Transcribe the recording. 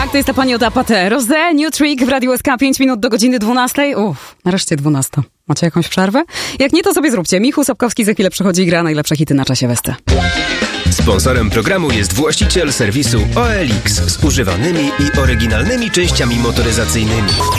Tak, to jest ta pani od Apate. Rosé, New Trick w Radiu SK, 5 minut do godziny 12. Nareszcie 12. Macie jakąś przerwę? Jak nie, to sobie zróbcie. Michał Sobkowski za chwilę przychodzi i gra najlepsze hity na czasie Westy. Sponsorem programu jest właściciel serwisu OLX z używanymi i oryginalnymi częściami motoryzacyjnymi.